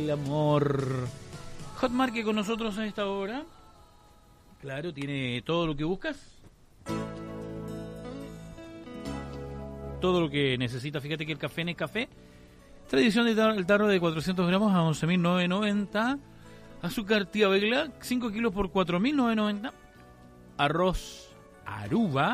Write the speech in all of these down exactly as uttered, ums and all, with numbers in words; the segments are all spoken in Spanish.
El amor. Hotmart con nosotros a esta hora. Claro, tiene todo lo que buscas. Todo lo que necesitas. Fíjate que el café Nescafé, tradición de tar- el tarro de cuatrocientos gramos a once mil novecientos noventa. Azúcar tía Vegla, cinco kilos por cuatro mil novecientos noventa. Arroz Aruba,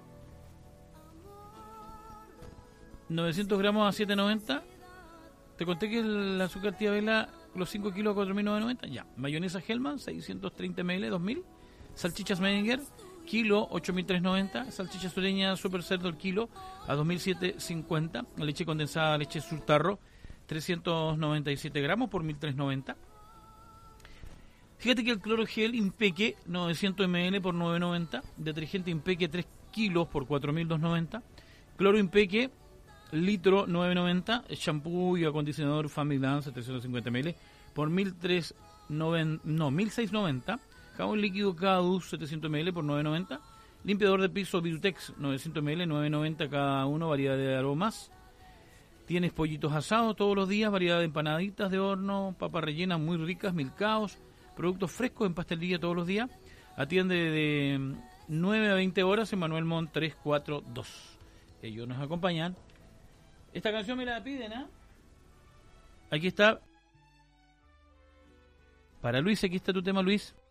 novecientos gramos a siete noventa. Te conté que el azúcar tía Vela, los cinco kilos a cuatro mil novecientos noventa. Ya. Mayonesa Hellman, seiscientos treinta mililitros, dos mil. Salchichas Meininger, kilo, ocho mil trescientos noventa. Salchicha sureña Super Cerdo, el kilo, a dos mil setecientos cincuenta. Leche condensada, leche Surtarro, trescientos noventa y siete gramos por mil trescientos noventa. Fíjate que el cloro gel Impeque, novecientos mililitros por novecientos noventa. Detergente Impeque, tres kilos por cuatro mil doscientos noventa. Cloro Impeque, litro, nueve noventa. Shampoo y acondicionador Family Dance, setecientos cincuenta mililitros por mil trescientos noventa, no, mil seiscientos noventa. Jabón líquido Cadus, setecientos mililitros por novecientos noventa. Limpiador de piso Virutex, novecientos mililitros, novecientos noventa cada uno, variedad de aromas. Tienes pollitos asados todos los días, variedad de empanaditas de horno, papas rellenas muy ricas, milcaos, productos frescos en pastelería todos los días. Atiende de nueve a veinte horas en Manuel Montt trescientos cuarenta y dos. Ellos nos acompañan. Esta canción me la piden, ¿ah? ¿eh? Aquí está. Para Luis, aquí está tu tema, Luis.